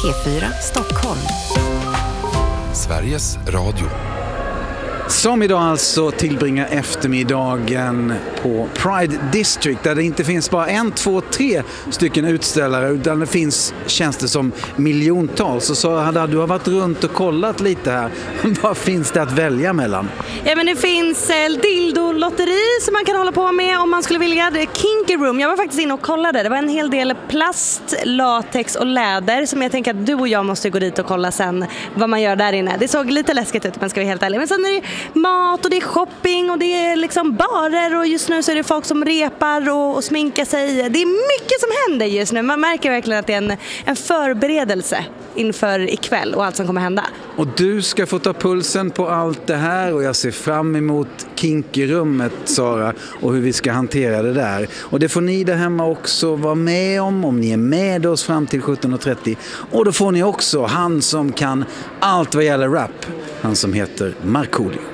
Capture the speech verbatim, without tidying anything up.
P fyra Stockholm. Sveriges Radio. Som idag alltså tillbringar eftermiddagen på Pride District, där det inte finns bara en, två, tre stycken utställare, utan det finns, känns det som, miljontals. Och så hade du har varit runt och kollat lite här. Vad finns det att välja mellan? Ja, men det finns eh, dildo-lotteri som man kan hålla på med om man skulle vilja. Det är Kinky Room. Jag var faktiskt inne och kollade. Det var en hel del plast, latex och läder som jag tänker att du och jag måste gå dit och kolla sen vad man gör där inne. Det såg lite läskigt ut, men ska vi helt ärlig. Men sen är det mat och det är shopping och det är liksom barer, och just nu så är det folk som repar och, och sminkar sig. Det är mycket som händer just nu. Man märker verkligen att det är en, en förberedelse inför ikväll och allt som kommer hända. Och du ska få ta pulsen på allt det här, och jag ser fram emot Kinky-rummet, Sara, och hur vi ska hantera det där. Och det får ni där hemma också vara med om, om ni är med oss fram till sjutton och trettio. Och då får ni också han som kan allt vad gäller rap, han som heter Markoolio.